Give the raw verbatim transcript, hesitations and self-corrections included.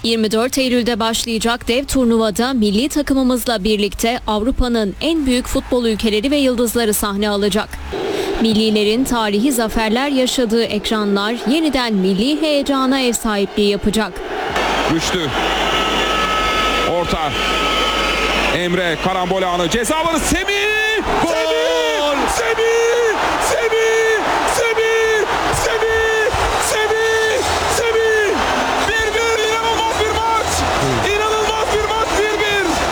yirmi dört Eylül'de başlayacak dev turnuvada milli takımımızla birlikte Avrupa'nın en büyük futbol ülkeleri ve yıldızları sahne alacak. Millilerin tarihi zaferler yaşadığı ekranlar yeniden milli heyecana ev sahipliği yapacak. Rüştü. Orta. Emre karambol anı. Ceza alanı. Semih! Gol! Semih! Semih!